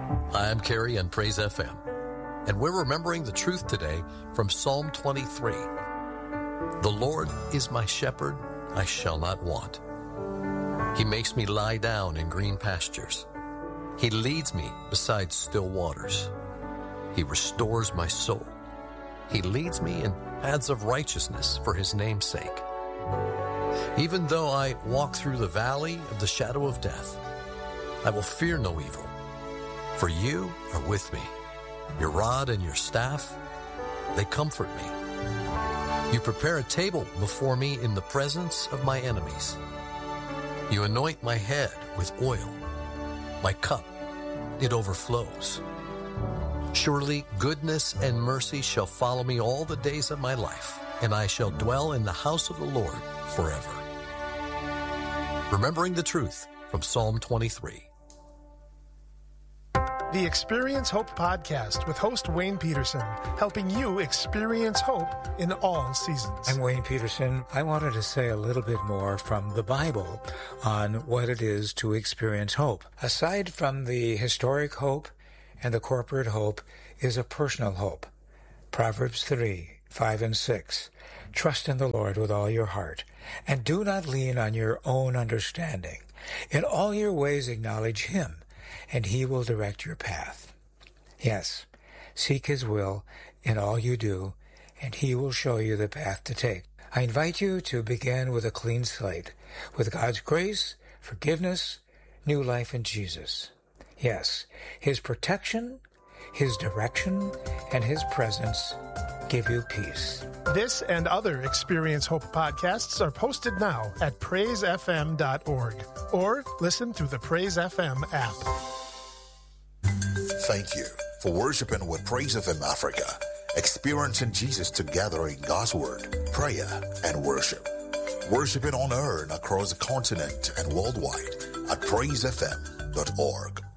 Hi, I'm Carrie on Praise FM, and we're remembering the truth today from Psalm 23. The Lord is my shepherd, I shall not want. He makes me lie down in green pastures. He leads me beside still waters. He restores my soul. He leads me in paths of righteousness for his name's sake. Even though I walk through the valley of the shadow of death, I will fear no evil, for you are with me. Your rod and your staff, they comfort me. You prepare a table before me in the presence of my enemies. You anoint my head with oil. My cup, it overflows. Surely goodness and mercy shall follow me all the days of my life, and I shall dwell in the house of the Lord forever. Remembering the truth from Psalm 23. The Experience Hope podcast with host Wayne Peterson, helping you experience hope in all seasons. I'm Wayne Peterson. I wanted to say a little bit more from the Bible on what it is to experience hope. Aside from the historic hope and the corporate hope is a personal hope. Proverbs 3:5-6. Trust in the Lord with all your heart, and do not lean on your own understanding. In all your ways acknowledge him, and he will direct your path. Yes, seek his will in all you do, and he will show you the path to take. I invite you to begin with a clean slate, with God's grace, forgiveness, new life in Jesus. Yes, his protection, his direction, and his presence give you peace. This and other Experience Hope podcasts are posted now at praisefm.org or listen through the Praise FM app. Thank you for worshiping with Praise FM Africa, experiencing Jesus together in God's Word, prayer, and worship. Worshiping on air and across the continent and worldwide at praisefm.org.